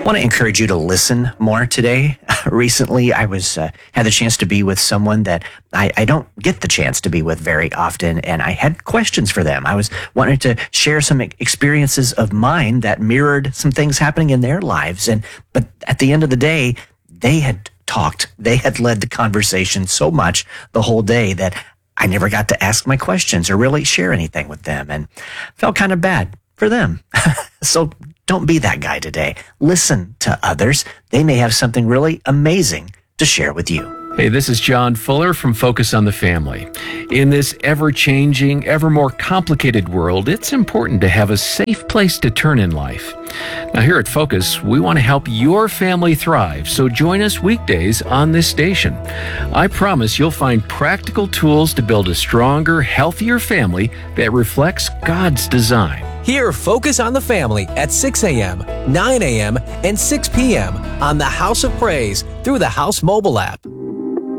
want to encourage you to listen more today. Recently, I had the chance to be with someone that I don't get the chance to be with very often, and I had questions for them. I was wanting to share some experiences of mine that mirrored some things happening in their lives, but at the end of the day, they had talked. They had led the conversation so much the whole day that I never got to ask my questions or really share anything with them, and felt kind of bad for them. So don't be that guy today. Listen to others. They may have something really amazing to share with you. Hey, this is John Fuller from Focus on the Family. In this ever-changing, ever more complicated world, it's important to have a safe place to turn in life. Now here at Focus, we want to help your family thrive, so join us weekdays on this station. I promise you'll find practical tools to build a stronger, healthier family that reflects God's design. Hear Focus on the Family at 6 a.m., 9 a.m., and 6 p.m. on the House of Praise through the House mobile app.